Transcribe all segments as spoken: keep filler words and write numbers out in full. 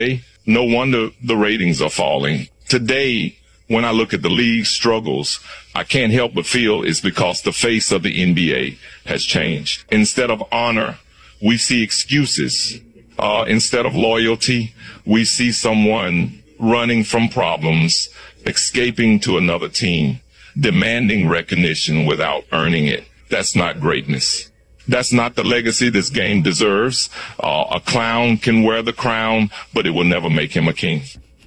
No wonder the ratings are falling. Today, when I look at the league's struggles, I can't help but feel it's because the face of the N B A has changed. Instead of honor, we see excuses. Uh, instead of loyalty, we see someone running from problems, escaping to another team, demanding recognition without earning it. That's not greatness. That's not the legacy this game deserves. Uh, a clown can wear the crown, but it will never make him a king.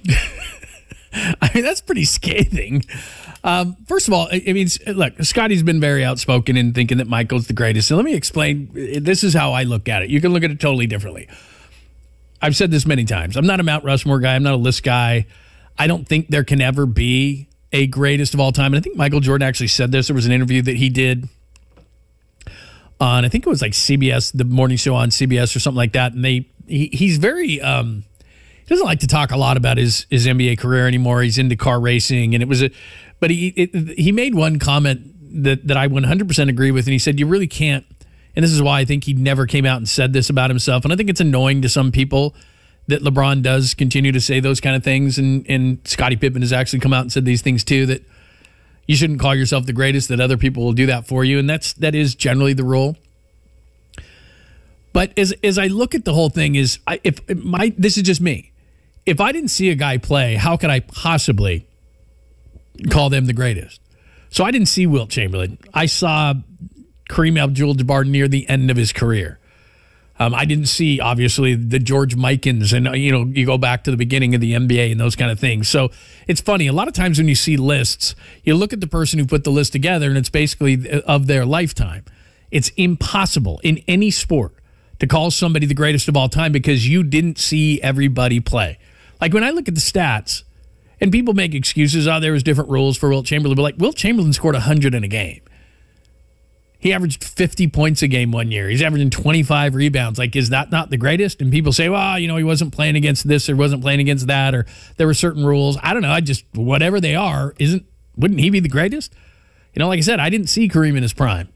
I mean, that's pretty scathing. Um, first of all, I mean, look, Scotty's been very outspoken in thinking that Michael's the greatest. So let me explain. This is how I look at it. You can look at it totally differently. I've said this many times. I'm not a Mount Rushmore guy. I'm not a list guy. I don't think there can ever be a greatest of all time. And I think Michael Jordan actually said this. There was an interview that he did on, I think it was like C B S, the morning show on C B S or something like that. And they, he, he's very, um, he doesn't like to talk a lot about his, his N B A career anymore. He's into car racing, and it was a, but he it, he made one comment that, that I one hundred percent agree with, and he said, you really can't, and this is why I think he never came out and said this about himself, and I think it's annoying to some people that LeBron does continue to say those kind of things, and, and Scottie Pippen has actually come out and said these things too, that you shouldn't call yourself the greatest, that other people will do that for you, and that's that is generally the rule. But as as I look at the whole thing, is I, if my this is just me. If I didn't see a guy play, how could I possibly call them the greatest? So I didn't see Wilt Chamberlain. I saw Kareem Abdul-Jabbar near the end of his career. Um, I didn't see, obviously, the George Mikens, and you know, you go back to the beginning of the N B A and those kind of things. So it's funny. A lot of times when you see lists, you look at the person who put the list together, and it's basically of their lifetime. It's impossible in any sport to call somebody the greatest of all time because you didn't see everybody play. Like when I look at the stats, and people make excuses, oh, there was different rules for Wilt Chamberlain, but like Wilt Chamberlain scored one hundred in a game. He averaged fifty points a game one year. He's averaging twenty-five rebounds. Like, is that not the greatest? And people say, well, you know, he wasn't playing against this or wasn't playing against that, or there were certain rules. I don't know. I just, whatever they are, isn't, wouldn't he be the greatest? You know, like I said, I didn't see Kareem in his prime.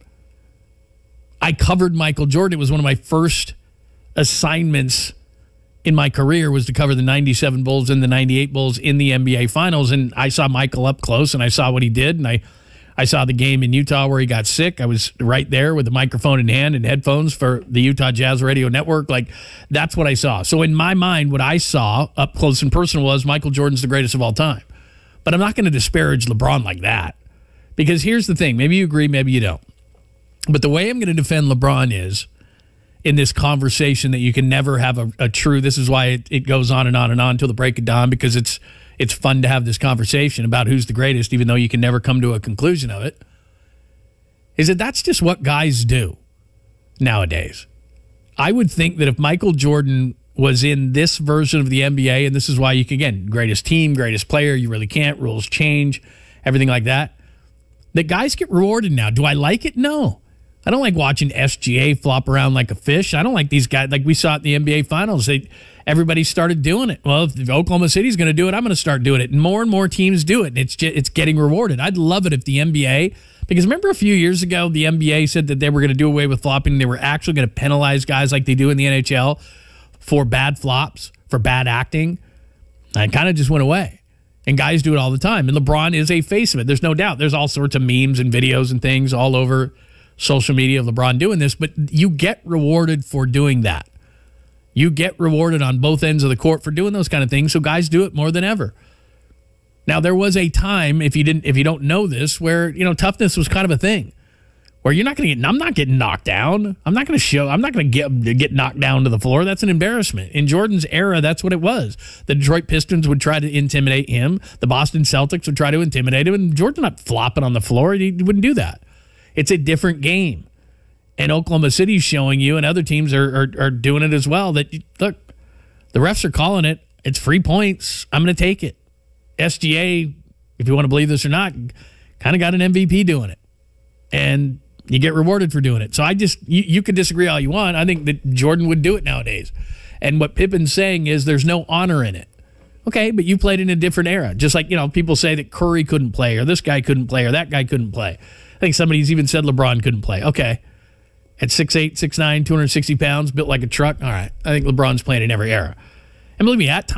I covered Michael Jordan. It was one of my first assignments in my career was to cover the ninety-seven Bulls and the ninety-eight Bulls in the N B A Finals, and I saw Michael up close, and I saw what he did, and I, I saw the game in Utah where he got sick. I was right there with the microphone in hand and headphones for the Utah Jazz Radio Network. Like, that's what I saw. So in my mind, what I saw up close and personal was Michael Jordan's the greatest of all time. But I'm not going to disparage LeBron like that, because here's the thing. Maybe you agree, maybe you don't. But the way I'm going to defend LeBron is in this conversation that you can never have a, a true, this is why it, it goes on and on and on until the break of dawn, because it's it's fun to have this conversation about who's the greatest, even though you can never come to a conclusion of it, is that that's just what guys do nowadays. I would think that if Michael Jordan was in this version of the N B A, and this is why you can, again, greatest team, greatest player, you really can't, rules change, everything like that, that guys get rewarded now. Do I like it? No. I don't like watching S G A flop around like a fish. I don't like these guys. Like we saw at the N B A Finals, they, everybody started doing it. Well, if Oklahoma City's going to do it, I'm going to start doing it. And more and more teams do it, and it's just, it's getting rewarded. I'd love it if the N B A, because remember a few years ago, the N B A said that they were going to do away with flopping, and they were actually going to penalize guys like they do in the N H L for bad flops, for bad acting. And it kind of just went away. And guys do it all the time. And LeBron is a face of it. There's no doubt. There's all sorts of memes and videos and things all over social media of LeBron doing this, but you get rewarded for doing that. You get rewarded on both ends of the court for doing those kind of things, so guys do it more than ever. Now, there was a time, if you didn't, if you don't know this, where, you know, toughness was kind of a thing, where you're not going to get, I'm not getting knocked down. I'm not going to show, I'm not going to get get knocked down to the floor. That's an embarrassment. In Jordan's era, that's what it was. The Detroit Pistons would try to intimidate him. The Boston Celtics would try to intimidate him, and Jordan's not flopping on the floor. He wouldn't do that. It's a different game. And Oklahoma City's showing you, and other teams are, are, are doing it as well, that, look, the refs are calling it. It's free points. I'm going to take it. S G A, if you want to believe this or not, kind of got an M V P doing it. And you get rewarded for doing it. So I just, you, you could disagree all you want. I think that Jordan would do it nowadays. And what Pippen's saying is there's no honor in it. Okay, but you played in a different era. Just like, you know, people say that Curry couldn't play, or this guy couldn't play, or that guy couldn't play. I think somebody's even said LeBron couldn't play. Okay. At six eight, six nine, two hundred sixty pounds, built like a truck. All right. I think LeBron's playing in every era. And believe me, at